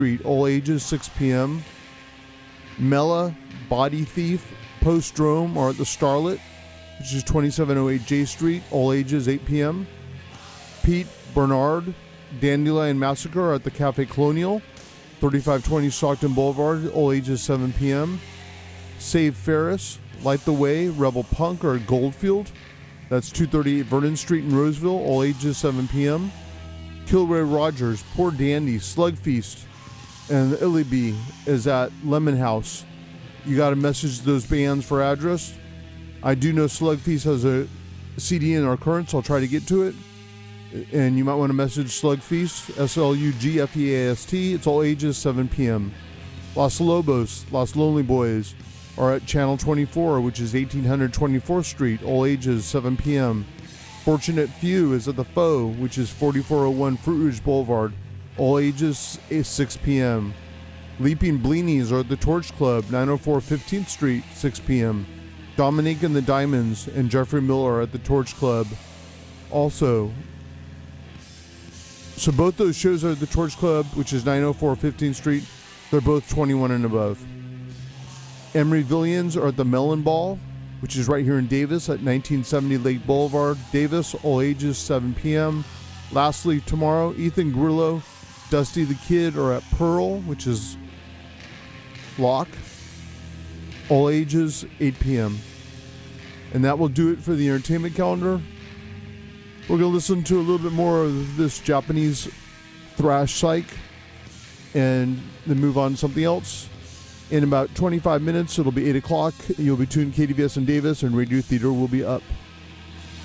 Street, all ages 6 p.m. Mela, Body Thief, Post-Drome are at the Starlet, which is 2708 J Street, all ages 8 p.m. Pete Bernard, Dandelion Massacre are at the Cafe Colonial, 3520 Stockton Boulevard, all ages 7 p.m. Save Ferris, Light the Way, Rebel Punk are at Goldfield, that's 238 Vernon Street in Roseville, all ages 7 p.m. Kilroy Rogers, Poor Dandy, Slug Feast, and the Illyby is at Lemon House. You got to message those bands for address. I do know Slug Feast has a CD in our current, so I'll try to get to it. And you might want to message Slug Feast, SLUGFEAST. It's all ages 7 p.m. Los Lobos, Los Lonely Boys are at Channel 24, which is 1800 24th Street, all ages 7 p.m. Fortunate Few is at the Foe, which is 4401 Fruit Ridge Boulevard, all ages 6 p.m. Leaping Bleenies are at the Torch Club, 904 15th Street, 6 p.m. Dominique and the Diamonds and Jeffrey Miller are at the Torch Club. Also, so both those shows are at the Torch Club, which is 904 15th Street. They're both 21 and above. Emery Villians are at the Melon Ball, which is right here in Davis at 1970 Lake Boulevard, Davis, all ages 7 p.m. Lastly, tomorrow, Ethan Grillo, Dusty the Kid are at Pearl, which is Lock, all ages 8 p.m. And that will do it for the entertainment calendar. We're going to listen to a little bit more of this Japanese thrash psych and then move on to something else. In about 25 minutes, it'll be 8 o'clock. You'll be tuned KDVS in Davis, and Radio Theater will be up.